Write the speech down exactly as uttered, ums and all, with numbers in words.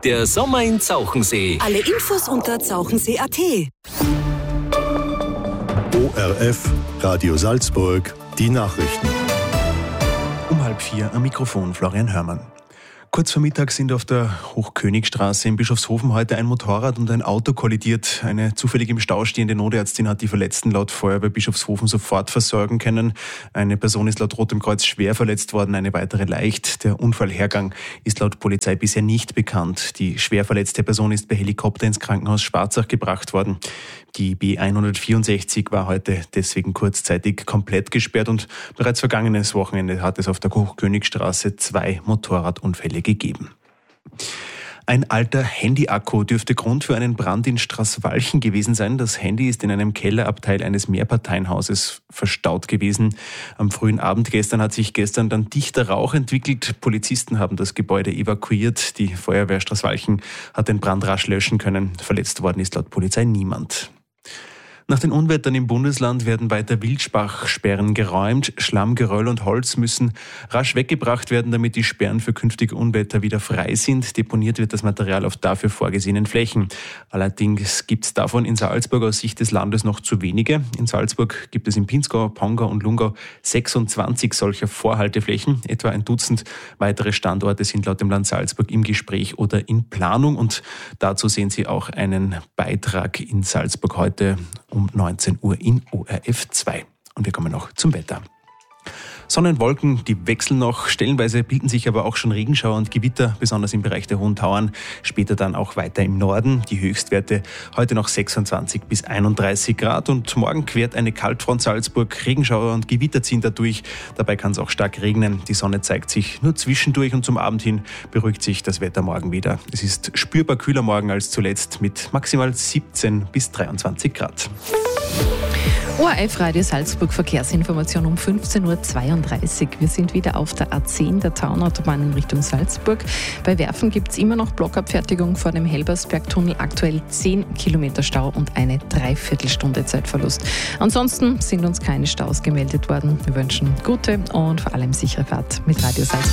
Der Sommer in Zauchensee. Alle Infos unter zauchensee punkt at. O R F, Radio Salzburg, die Nachrichten. Um halb vier am Mikrofon Florian Hörmann. Kurz vor Mittag sind auf der Hochkönigstraße in Bischofshofen heute ein Motorrad und ein Auto kollidiert. Eine zufällig im Stau stehende Notärztin hat die Verletzten laut Feuerwehr Bischofshofen sofort versorgen können. Eine Person ist laut Rotem Kreuz schwer verletzt worden, eine weitere leicht. Der Unfallhergang ist laut Polizei bisher nicht bekannt. Die schwer verletzte Person ist per Helikopter ins Krankenhaus Sparzach gebracht worden. Die B hundertvierundsechzig war heute deswegen kurzzeitig komplett gesperrt und bereits vergangenes Wochenende hat es auf der Hochkönigstraße zwei Motorradunfälle gegeben. Ein alter Handy-Akku dürfte Grund für einen Brand in Straßwalchen gewesen sein. Das Handy ist in einem Kellerabteil eines Mehrparteienhauses verstaut gewesen. Am frühen Abend gestern hat sich gestern dann dichter Rauch entwickelt. Polizisten haben das Gebäude evakuiert. Die Feuerwehr Straßwalchen hat den Brand rasch löschen können. Verletzt worden ist laut Polizei niemand. Nach den Unwettern im Bundesland werden weiter Wildspachsperren geräumt. Schlamm, Geröll und Holz müssen rasch weggebracht werden, damit die Sperren für künftige Unwetter wieder frei sind. Deponiert wird das Material auf dafür vorgesehenen Flächen. Allerdings gibt es davon in Salzburg aus Sicht des Landes noch zu wenige. In Salzburg gibt es in Pinzgau, Pongau und Lungau sechsundzwanzig solcher Vorhalteflächen. Etwa ein Dutzend weitere Standorte sind laut dem Land Salzburg im Gespräch oder in Planung. Und dazu sehen Sie auch einen Beitrag in Salzburg heute um neunzehn Uhr in O R F zwei. Und wir kommen noch zum Wetter. Sonne und Wolken, die wechseln noch. Stellenweise bilden sich aber auch schon Regenschauer und Gewitter, besonders im Bereich der Hohen Tauern. Später dann auch weiter im Norden. Die Höchstwerte heute noch sechsundzwanzig bis einunddreißig Grad. Und morgen quert eine Kaltfront Salzburg. Regenschauer und Gewitter ziehen da durch. Dabei kann es auch stark regnen. Die Sonne zeigt sich nur zwischendurch und zum Abend hin beruhigt sich das Wetter morgen wieder. Es ist spürbar kühler morgen als zuletzt mit maximal siebzehn bis dreiundzwanzig Grad. O R F Radio Salzburg Verkehrsinformation um fünfzehn Uhr zweiunddreißig. Wir sind wieder auf der A zehn der Taunautobahn in Richtung Salzburg. Bei Werfen gibt es immer noch Blockabfertigung vor dem Helbersbergtunnel. Aktuell zehn Kilometer Stau und eine Dreiviertelstunde Zeitverlust. Ansonsten sind uns keine Staus gemeldet worden. Wir wünschen gute und vor allem sichere Fahrt mit Radio Salzburg.